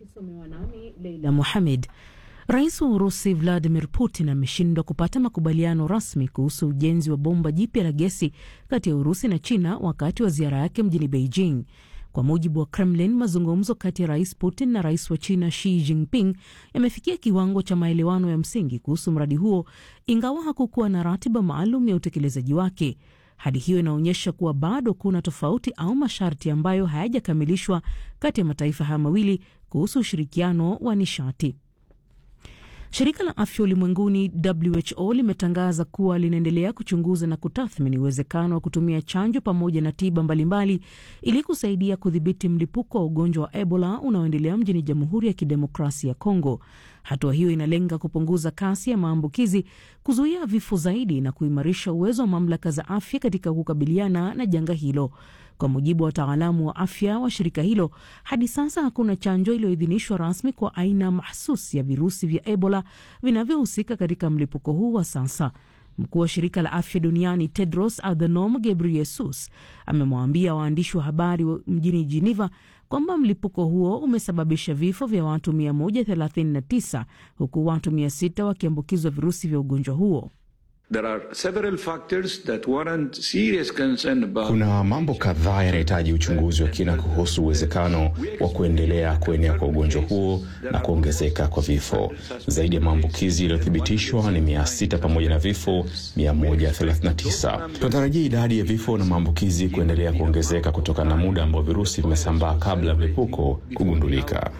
umesomewa nami Leila Mohamed. Rais wa Urusi Vladimir Putin ameshindwa kupata makubaliano rasmi kuhusu ujenzi wa bomba jipya la gesi kati ya Urusi na China wakati wa ziara yake mjini Beijing. Kwa mujibu wa Kremlin, mazungumzo kati ya Rais Putin na Rais wa China Xi Jinping yamefikia kiwango cha maelewano ya msingi kuhusu mradi huo, ingawa hakukuwa na ratiba maalum ya utekelezaji wake. Hali hiyo inaonyesha kuwa bado kuna tofauti au masharti ambayo hayajakamilishwa kati ya mataifa haya mawili kuhusu ushirikiano wa nishati. Shirika la Afya Ulimwenguni WHO limetangaza kuwa linaendelea kuchunguza na kutathmini uwezekano wa kutumia chanjo pamoja na tiba mbalimbali ili kusaidia kudhibiti mlipuko wa ugonjwa wa Ebola unaoendelea mjini Jamhuri ya Kidemokrasia ya Kongo. Hatua hiyo inalenga kupunguza kasi ya maambukizi, kuzuia vifo zaidi na kuimarisha uwezo wa mamlaka za afya katika kukabiliana na janga hilo. Kwa mujibu wa wataalamu wa afya wa shirika hilo, hadi sasa hakuna chanjo iliyoidhinishwa rasmi kwa aina mahsusi ya virusi vya Ebola vinavyohusika katika mlipuko huu wa sasa. Mkuu wa shirika la afya duniani Tedros Adhanom Ghebreyesus amemwambia waandishi wa habari mjini Geneva kwamba mlipuko huo umesababisha vifo vya watu 139 huku watu 600 wakiambukizwa virusi vya ugonjwa huo. Kuna mambo kadhaa yanahitaji uchunguzi wa kina kuhusu uwezekano wa kuendelea kuenea kwa ugonjwa huo na kuongezeka kwa vifo. Zaidi ya maambukizi yaliyothibitishwa ni 600 pamoja na vifo 139. Tunatarajia idadi ya vifo na maambukizi kuendelea kuongezeka kutokana na muda ambao virusi vimesambaa kabla ya mlipuko kugundulika.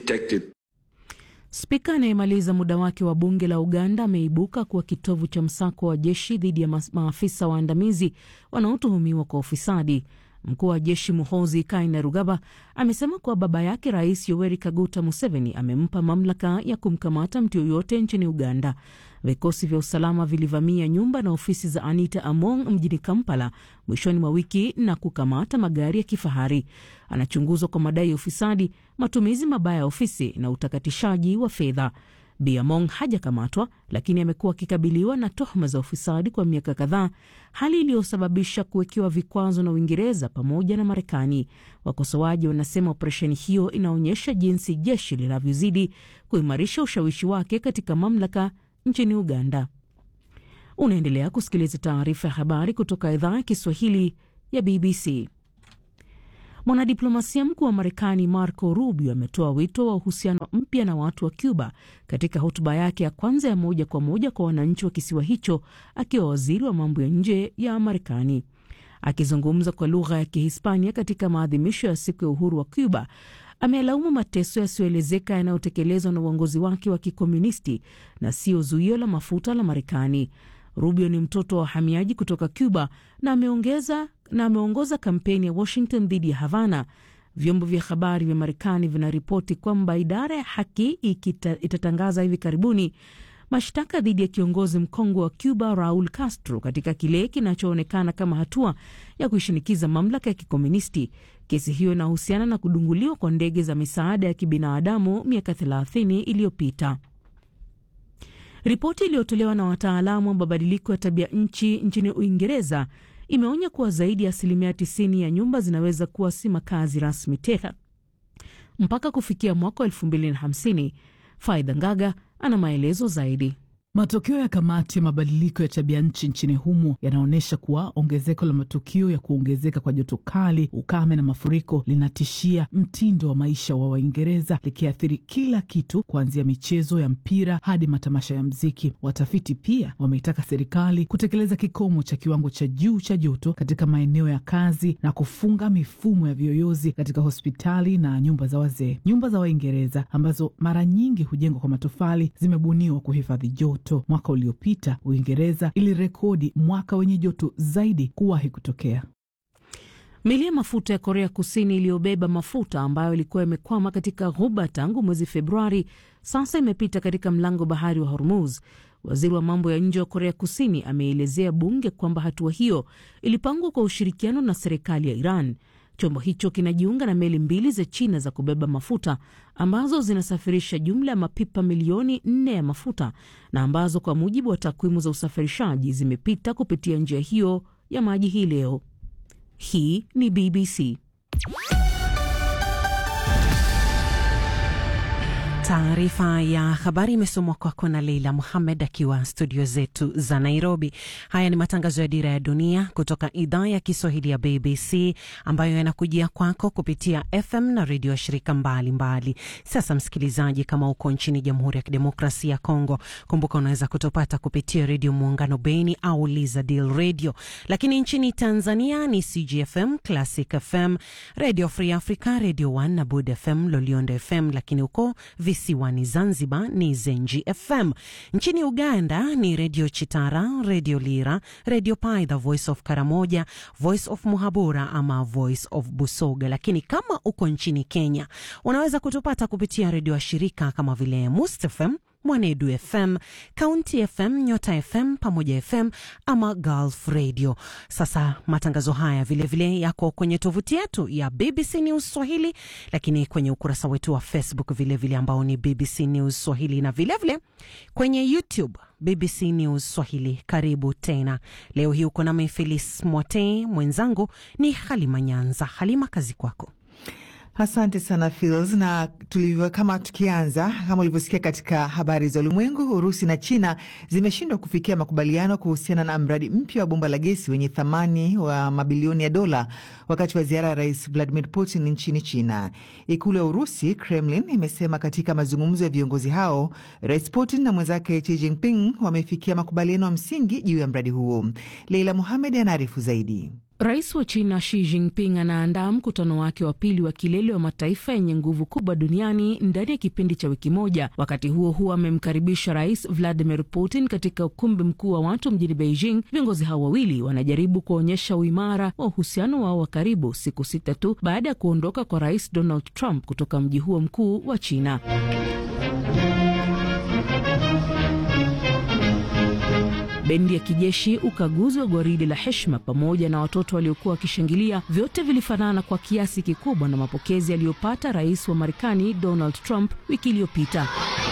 Spika anayemaliza muda wake wa bunge la Uganda ameibuka kuwa kitovu cha msako wa jeshi dhidi ya maafisa waandamizi wanaotuhumiwa kwa ufisadi. Mkuu wa jeshi Muhoozi Kainerugaba amesema kuwa baba yake Rais Yoweri Kaguta Museveni amempa mamlaka ya kumkamata mtu yoyote nchini Uganda. Vikosi vya usalama vilivamia nyumba na ofisi za Anita Among mjini Kampala mwishoni mwa wiki na kukamata magari ya kifahari. Anachunguzwa kwa madai ya ufisadi, matumizi mabaya ya ofisi na utakatishaji wa fedha. Bi Among hajakamatwa, lakini amekuwa akikabiliwa na tuhuma za ufisadi kwa miaka kadhaa, hali iliyosababisha kuwekewa vikwazo na Uingereza pamoja na Marekani. Wakosoaji wanasema operesheni hiyo inaonyesha jinsi jeshi linavyozidi kuimarisha ushawishi wake katika mamlaka nchini Uganda. Unaendelea kusikiliza taarifa ya habari kutoka idhaa ya Kiswahili ya BBC. Mwanadiplomasia mkuu wa Marekani Marco Rubio ametoa wito wa uhusiano mpya na watu wa Cuba katika hotuba yake ya kwanza ya moja kwa moja kwa wananchi wa kisiwa hicho akiwa waziri wa mambo ya nje ya Marekani. Akizungumza kwa lugha ya Kihispania katika maadhimisho ya siku ya uhuru wa Cuba, amelaumu mateso yasiyoelezeka yanayotekelezwa na uongozi wake wa kikomunisti na sio zuio la mafuta la Marekani. Rubio ni mtoto wa wahamiaji kutoka Cuba na ameongoza kampeni ya Washington dhidi ya Havana. Vyombo vya habari vya Marekani vinaripoti kwamba idara ya haki itatangaza hivi karibuni mashtaka dhidi ya kiongozi mkongwe wa Cuba Raul Castro katika kile kinachoonekana kama hatua ya kuishinikiza mamlaka ya kikomunisti. Kesi hiyo inahusiana na kudunguliwa kwa ndege za misaada ya kibinadamu miaka 30 iliyopita. Ripoti iliyotolewa na wataalamu wa mabadiliko ya tabia nchi nchini Uingereza imeonya kuwa zaidi ya 90% ya nyumba zinaweza kuwa si makazi rasmi tena mpaka kufikia mwaka 2050. Faida Ngaga ana maelezo zaidi. Matokeo ya kamati ya mabadiliko ya tabia nchi nchini humo yanaonyesha kuwa ongezeko la matukio ya kuongezeka kwa joto kali, ukame na mafuriko linatishia mtindo wa maisha wa Waingereza, likiathiri kila kitu kuanzia michezo ya mpira hadi matamasha ya mziki. Watafiti pia wameitaka serikali kutekeleza kikomo cha kiwango cha juu cha joto katika maeneo ya kazi na kufunga mifumo ya viyoyozi katika hospitali na nyumba za wazee. Nyumba za Waingereza ambazo mara nyingi hujengwa kwa matofali zimebuniwa kuhifadhi joto. Mwaka uliopita Uingereza ilirekodi mwaka wenye joto zaidi kuwahi kutokea. Meli ya mafuta ya Korea Kusini iliyobeba mafuta ambayo ilikuwa imekwama katika ghuba tangu mwezi Februari sasa imepita katika mlango bahari wa Hormuz. Waziri wa mambo ya nje wa Korea Kusini ameelezea bunge kwamba hatua hiyo ilipangwa kwa ushirikiano na serikali ya Iran. Chombo hicho kinajiunga na meli mbili za China za kubeba mafuta ambazo zinasafirisha jumla ya mapipa milioni 4 ya mafuta na ambazo kwa mujibu wa takwimu za usafirishaji zimepita kupitia njia hiyo ya maji hii leo. Hii ni BBC. Taarifa ya habari imesomwa kwako na Leila Mohamed akiwa studio zetu za Nairobi. Haya ni matangazo ya Dira ya Dunia kutoka idhaa ya Kiswahili ya BBC ambayo yanakujia kwako kupitia FM na redio shirika mbalimbali. Sasa msikilizaji, kama uko nchini Jamhuri ya Kidemokrasia ya Kongo, kumbuka unaweza kutupata kupitia redio Muungano Beni au Lizadil Radio. Lakini nchini Tanzania ni CGFM, Classic FM, Radio Free Africa, Radio 1 na Bud FM, Loliondo FM, lakini uko visiwani Zanzibar ni Zenji FM. Nchini Uganda ni Radio Chitara, Radio Lira, Radio Paidha, Voice of Karamoja, Voice of Muhabura ama Voice of Busoga. Lakini kama uko nchini Kenya, unaweza kutupata kupitia redio wa shirika kama vile Must FM, Mwanedu FM, County FM, Nyota FM, Pamoja FM ama Gulf Radio. Sasa matangazo haya vile vile yako kwenye tovuti yetu ya BBC News Swahili, lakini kwenye ukurasa wetu wa Facebook vile vile ambao ni BBC News Swahili, na vile vile kwenye YouTube BBC News Swahili. Karibu tena. Leo hii uko nami Phyllis Mwote, mwenzangu ni Halima Nyanza. Halima, kazi kwako. Asante sana Phils, na kama ulivyosikia katika habari za ulimwengu, Urusi na China zimeshindwa kufikia makubaliano kuhusiana na mradi mpya wa bomba la gesi wenye thamani wa mabilioni ya dola wakati wa ziara ya Rais Vladimir Putin nchini China. Ikulu ya Urusi, Kremlin, imesema katika mazungumzo ya viongozi hao, Rais Putin na mwenzake Xi Jinping wamefikia makubaliano ya msingi juu ya mradi huo. Leila Mohamed anaarifu zaidi. Rais wa China Xi Jinping anaandaa mkutano wake wa pili wa kilele wa mataifa yenye nguvu kubwa duniani ndani ya kipindi cha wiki moja. Wakati huo huo, amemkaribisha Rais Vladimir Putin katika ukumbi mkuu wa watu mjini Beijing. Viongozi hao wawili wanajaribu kuonyesha uimara wa uhusiano wao wa karibu siku 6 tu baada ya kuondoka kwa Rais Donald Trump kutoka mji huo mkuu wa China. Bendi ya kijeshi, ukaguzi wa gwaridi la heshima pamoja na watoto waliokuwa wakishangilia, vyote vilifanana kwa kiasi kikubwa na mapokezi aliyopata rais wa Marekani Donald Trump wiki iliyopita.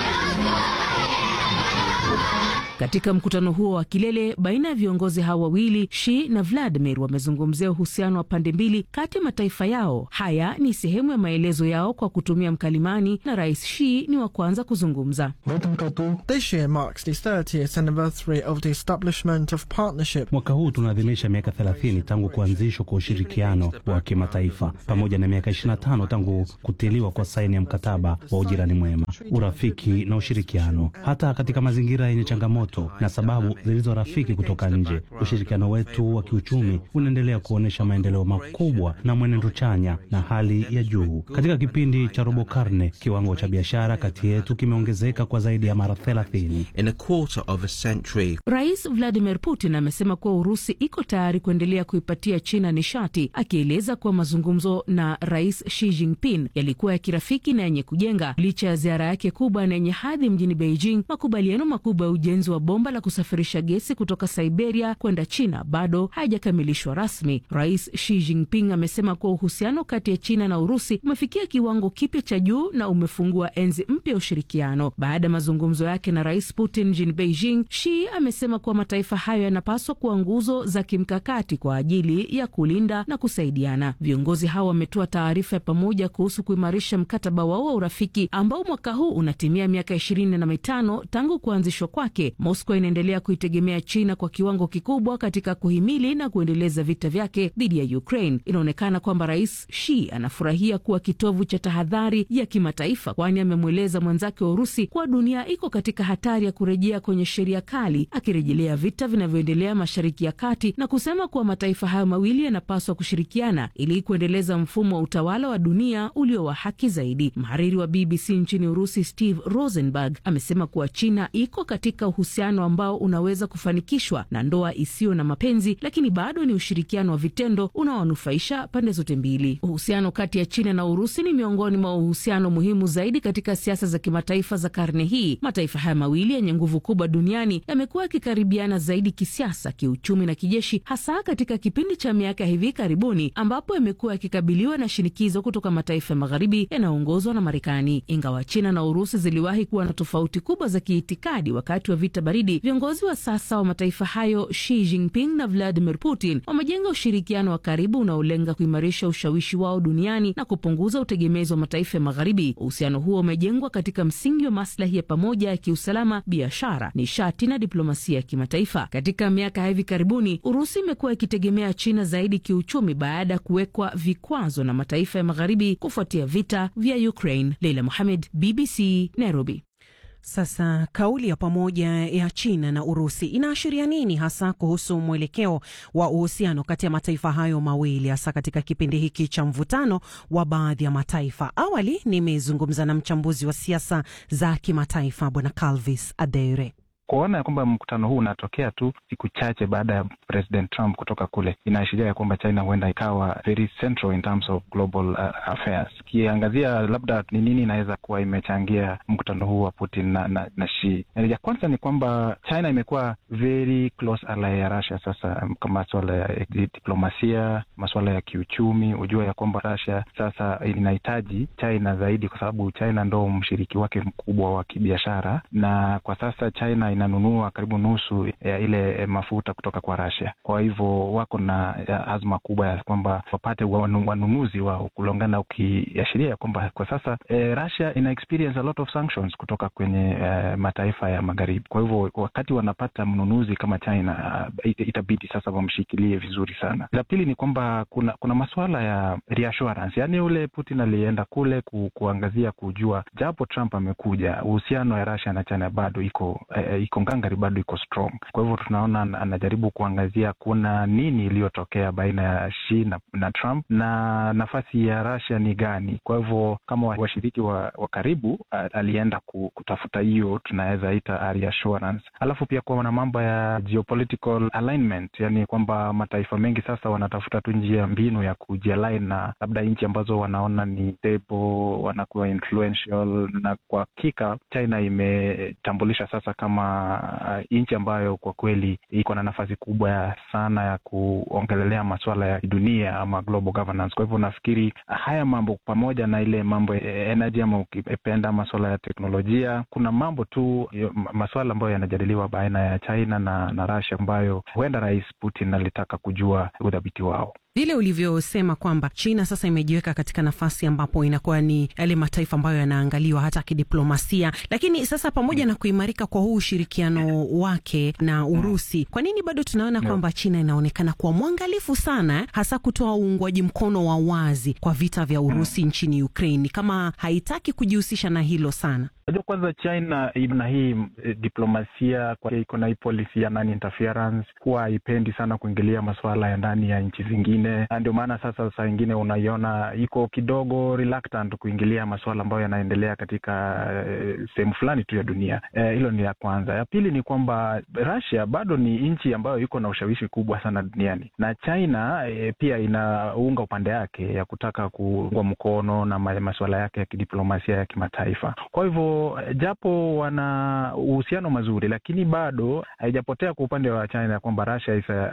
Katika mkutano huo wa kilele baina ya viongozi hao wawili, Xi na Vladimir wamezungumzia uhusiano wa pande mbili kati ya mataifa yao. Haya ni sehemu ya maelezo yao kwa kutumia mkalimani, na Rais Xi ni wa kwanza kuzungumza. Mwaka huu tunaadhimisha miaka 30 tangu kuanzishwa kwa ushirikiano wa kimataifa pamoja na miaka 25 tangu kutiliwa kwa saini ya mkataba wa ujirani mwema, urafiki na ushirikiano. Hata katika mazingira yenye changamoto na sababu zilizo rafiki kutoka nje, ushirikiano wetu wa kiuchumi unaendelea kuonesha maendeleo makubwa na mwenendo chanya na hali ya juu. Katika kipindi cha robo karne, kiwango cha biashara kati yetu kimeongezeka kwa zaidi ya mara 30. Rais Vladimir Putin amesema kuwa Urusi iko tayari kuendelea kuipatia China nishati, akieleza kuwa mazungumzo na Rais Xi Jinping yalikuwa ya kirafiki na yenye kujenga. Licha ya ziara yake kubwa na yenye hadhi mjini Beijing, makubaliano makubwa ya ujenzi wa bomba la kusafirisha gesi kutoka Siberia kwenda China bado hajakamilishwa rasmi. Rais Xi Jinping amesema kuwa uhusiano kati ya China na Urusi umefikia kiwango kipya cha juu na umefungua enzi mpya ya ushirikiano. Baada ya mazungumzo yake na Rais Putin mjini Beijing, Xi amesema kuwa mataifa hayo yanapaswa kuwa nguzo za kimkakati kwa ajili ya kulinda na kusaidiana. Viongozi hao wametoa taarifa ya pamoja kuhusu kuimarisha mkataba wao wa urafiki ambao mwaka huu unatimia miaka 25 tangu kuanzishwa kwake. Moscow inaendelea kuitegemea China kwa kiwango kikubwa katika kuhimili na kuendeleza vita vyake dhidi ya Ukraine. Inaonekana kwamba Rais Xi anafurahia kuwa kitovu cha tahadhari ya kimataifa, kwani amemweleza mwenzake wa Urusi kuwa dunia iko katika hatari ya kurejea kwenye sheria kali, akirejelea vita vinavyoendelea Mashariki ya Kati na kusema kuwa mataifa hayo mawili yanapaswa kushirikiana ili kuendeleza mfumo wa utawala wa dunia ulio wa haki zaidi. Mhariri wa BBC nchini Urusi Steve Rosenberg amesema kuwa China iko katika uhusiano ambao unaweza kufanikishwa na ndoa isiyo na mapenzi, lakini bado ni ushirikiano wa vitendo unaowanufaisha pande zote mbili. Uhusiano kati ya China na Urusi ni miongoni mwa uhusiano muhimu zaidi katika siasa za kimataifa za karne hii. Mataifa haya mawili yenye nguvu kubwa duniani yamekuwa yakikaribiana zaidi kisiasa, kiuchumi na kijeshi, hasa katika kipindi cha miaka hivi karibuni ambapo yamekuwa yakikabiliwa na shinikizo kutoka mataifa ya magharibi yanayoongozwa na Marekani. Ingawa China na Urusi ziliwahi kuwa na tofauti kubwa za kiitikadi wakati wa vita baridi, viongozi wa sasa wa mataifa hayo Xi Jinping na Vladimir Putin wamejenga ushirikiano wa karibu unaolenga kuimarisha ushawishi wao duniani na kupunguza utegemezi wa mataifa ya magharibi. Uhusiano huo umejengwa katika msingi wa maslahi ya pamoja ya kiusalama, biashara, nishati na diplomasia ya kimataifa. Katika miaka ya hivi karibuni, Urusi imekuwa ikitegemea China zaidi kiuchumi baada ya kuwekwa vikwazo na mataifa ya magharibi kufuatia vita vya Ukraine. Leila Mohamed, BBC, Nairobi. Sasa kauli ya pamoja ya China na Urusi inaashiria nini hasa kuhusu mwelekeo wa uhusiano kati ya mataifa hayo mawili, hasa katika kipindi hiki cha mvutano wa baadhi ya mataifa? Awali nimezungumza na mchambuzi wa siasa za kimataifa Bwana Calvis Adere. Kuona ya kwamba mkutano huu unatokea tu siku chache baada ya President Trump kutoka kule, inaashiria ya kwamba China huenda ikawa very central in terms of global affairs. Kiangazia labda ni nini inaweza kuwa imechangia mkutano huu wa Putin na Xi. Ya kwanza ni kwamba China imekuwa very close ally ya Russia sasa, kama masuala ya diplomasia, masuala ya kiuchumi. Ujua ya kwamba Russia sasa inahitaji China zaidi kwa sababu China ndo mshiriki wake mkubwa wa kibiashara, na kwa sasa China inanunua karibu nusu ya ile mafuta kutoka kwa Russia. Kwa hivyo wako na azma kubwa ya kwamba wapate wanunuzi wao kulongana, ukiashiria kwamba kwa sasa Russia ina experience a lot of sanctions kutoka kwenye mataifa ya magharibi. Kwa hivyo wakati wanapata mnunuzi kama China, itabidi sasa wamshikilie vizuri sana. La pili ni kwamba kuna masuala ya reassurance, yani ule Putin alienda kule kuangazia kujua japo Trump amekuja, uhusiano ya Russia na China bado iko ngangari, bado iko strong. Kwa hivyo tunaona anajaribu kuangazia kuna nini iliyotokea baina ya Xi na Trump na nafasi ya Russia ni gani. Kwa hivyo kama washiriki wa karibu alienda kutafuta hiyo tunaweza ita reassurance. Alafu pia kuna mambo ya geopolitical alignment, yani kwamba mataifa mengi sasa wanatafuta tu njia mbinu ya kujialign na labda nchi ambazo wanaona ni stable, wanakuwa influential, na kwa hakika China imetambulisha sasa kama nchi ambayo kwa kweli iko na nafasi kubwa sana ya kuongelelea masuala ya dunia ama global governance. Kwa hivyo nafikiri haya mambo pamoja na ile mambo ya energy ama ukipenda masuala ya teknolojia, kuna mambo tu masuala ambayo yanajadiliwa baina ya China na Russia ambayo huenda Rais Putin alitaka kujua udhabiti wao. Vile ulivyosema kwamba China sasa imejiweka katika nafasi ambapo inakuwa ni yale mataifa ambayo yanaangaliwa hata kidiplomasia, lakini sasa pamoja na kuimarika kwa huu ushirikiano wake na Urusi, kwa nini bado tunaona kwamba China inaonekana kuwa mwangalifu sana, hasa kutoa uungwaji mkono wa wazi kwa vita vya Urusi nchini Ukraine, kama haitaki kujihusisha na hilo sana? Unajua, kwanza China ina hii diplomasia, kwa hiyo iko na hii policy ya non-interference, huwa haipendi sana kuingilia masuala ya ndani ya nchi zingine. Ndio maana sasa saa nyingine unaiona iko kidogo reluctant kuingilia masuala ambayo yanaendelea katika sehemu fulani tu ya dunia. Hilo ni la kwanza. Ya pili ni kwamba Russia bado ni nchi ambayo iko na ushawishi kubwa sana duniani, na China pia inaunga upande yake ya kutaka kuungwa mkono na masuala yake ya kidiplomasia ya kimataifa. Kwa hivyo japo wana uhusiano mazuri, lakini bado haijapotea kwa upande wa China kwamba Russia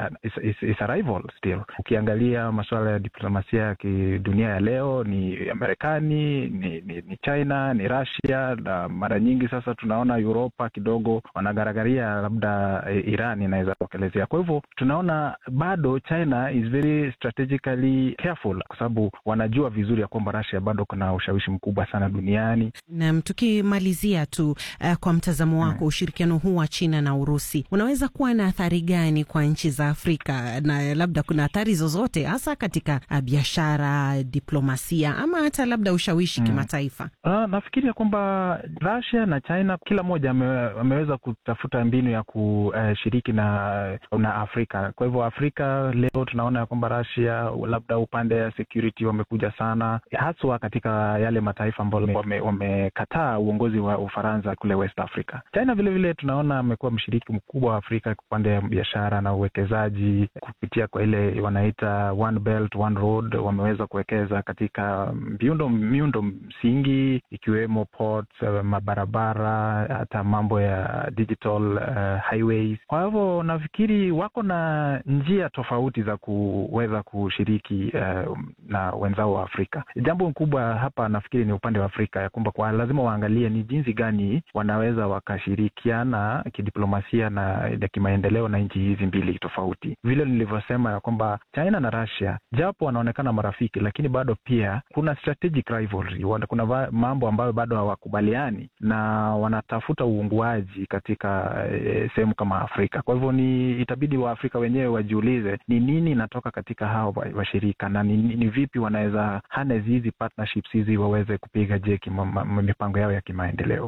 is a rival still. Ukiangalia masuala ya diplomasia ya kidunia ya leo, ni Marekani, ni China, ni Russia, na mara nyingi sasa tunaona Europa kidogo wanagaragaria labda Iran inaweza kuelezea. Kwa hivyo tunaona bado China is very strategically careful, kwa sababu wanajua vizuri ya kwamba Russia bado kuna ushawishi mkubwa sana duniani. Na tukimalizia tu kwa mtazamo wako, ushirikiano huu wa China na Urusi unaweza kuwa na athari gani kwa nchi za Afrika, na labda kuna athari zozote hasa katika biashara, diplomasia ama hata labda ushawishi kimataifa? Nafikiria kwamba Russia na China kila moja ameweza kutafuta mbinu ya kushiriki na Afrika. Kwa hivyo Afrika leo tunaona kwamba Russia labda upande ya security wamekuja sana, haswa katika yale mataifa ambayo wamekataa uongozi wa Ufaransa kule West Africa. China vile vile tunaona amekuwa mshiriki mkubwa wa Afrika upande ya biashara na uwekezaji kupitia kwa ile wanaita ya One Belt One Road, wameweza kuwekeza katika miundo msingi ikiwemo ports, mabarabara, hata mambo ya digital highways. Kwa hivyo nafikiri wako na njia tofauti za kuweza kushiriki na wenzao wa Afrika. Jambo kubwa hapa nafikiri ni upande wa Afrika ya kwamba kwa lazima waangalie ni jinsi gani wanaweza wakashirikiana kidiplomasia na kimaendeleo na nchi hizi mbili tofauti. Vile nilivyosema ya kwamba China na Russia japo wanaonekana marafiki, lakini bado pia kuna strategic rivalry. Kuna mambo ambayo bado hawakubaliani na wanatafuta uunguaji katika sehemu kama Afrika. Kwa hivyo itabidi wa Afrika wenyewe wajiulize ni nini inatoka katika hao washirika na ni vipi wanaweza harness hizi partnerships hizi waweze kupiga jeki mipango yao ya kimaendeleo.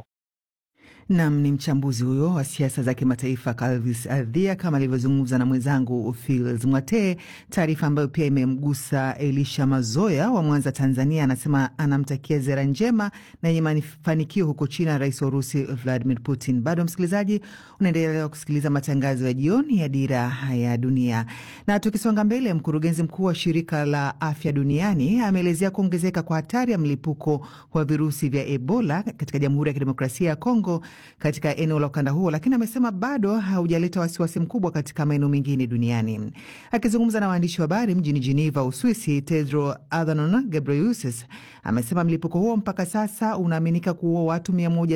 Nam ni mchambuzi huyo wa siasa za kimataifa Calvis Adhia, kama alivyozungumza na mwenzangu Phils Mwatee. Taarifa ambayo pia imemgusa Elisha Mazoya wa Mwanza, Tanzania, anasema anamtakia zera njema na yenye mafanikio huko China Rais wa Urusi Vladimir Putin. Bado msikilizaji, unaendelea kusikiliza matangazo ya jioni ya Dira ya Dunia. Na tukisonga mbele, mkurugenzi mkuu wa shirika la afya duniani ameelezea kuongezeka kwa hatari ya mlipuko wa virusi vya Ebola katika Jamhuri ya Kidemokrasia ya Kongo katika eneo la ukanda huo, lakini amesema bado haujaleta wasiwasi mkubwa katika maeneo mengine duniani. Akizungumza na waandishi wa habari mjini Geneva, Uswisi, Tedros Adhanom Ghebreyesus amesema mlipuko huo mpaka sasa unaaminika kuua watu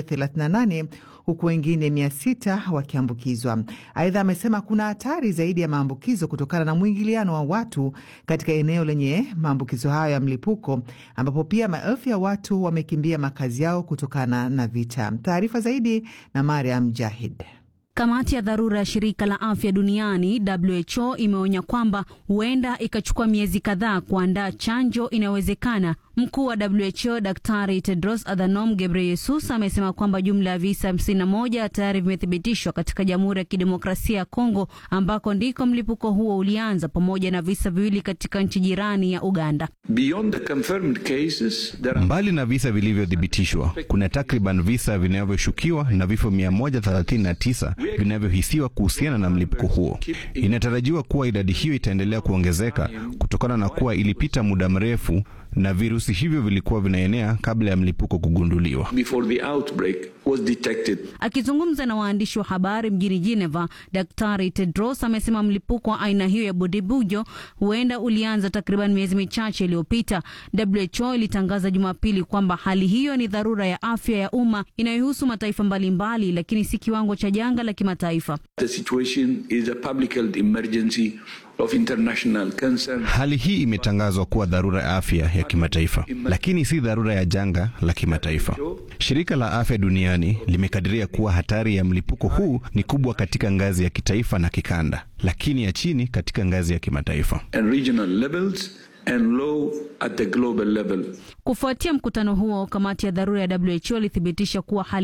138 huku wengine 600 wakiambukizwa. Aidha amesema kuna hatari zaidi ya maambukizo kutokana na mwingiliano wa watu katika eneo lenye maambukizo hayo ya mlipuko, ambapo pia maelfu ya watu wamekimbia makazi yao kutokana na vita. Taarifa zaidi na Mariam Jahid. Kamati ya dharura ya shirika la afya duniani WHO imeonya kwamba huenda ikachukua miezi kadhaa kuandaa chanjo inayowezekana. Mkuu wa WHO Daktari Tedros Adhanom Ghebreyesus amesema kwamba jumla ya visa 51 tayari vimethibitishwa katika Jamhuri ya Kidemokrasia ya Kongo, ambako ndiko mlipuko huo ulianza, pamoja na visa 2 katika nchi jirani ya Uganda. Mbali na visa vilivyothibitishwa, kuna takriban visa vinavyoshukiwa na vifo 139 vinavyohisiwa kuhusiana na mlipuko huo. Inatarajiwa kuwa idadi hiyo itaendelea kuongezeka kutokana na kuwa ilipita muda mrefu na virusi hivyo vilikuwa vinaenea kabla ya mlipuko kugunduliwa. Akizungumza na waandishi wa habari mjini Geneva, Daktari Tedros amesema mlipuko wa aina hiyo ya Bodibujo huenda ulianza takriban miezi michache iliyopita. WHO ilitangaza Jumapili kwamba hali hiyo ni dharura ya afya ya umma inayohusu mataifa mbalimbali, lakini si kiwango cha janga la kimataifa. The situation is a public health emergency of international concern. Hali hii imetangazwa kuwa dharura ya afya ya kimataifa, lakini si dharura ya janga la kimataifa. Shirika la Afya Duniani limekadiria kuwa hatari ya mlipuko huu ni kubwa katika ngazi ya kitaifa na kikanda, lakini ya chini katika ngazi ya kimataifa. And regional levels and low at the global level. Kufuatia mkutano huo, kamati ya dharura ya WHO ilithibitisha kuwa hali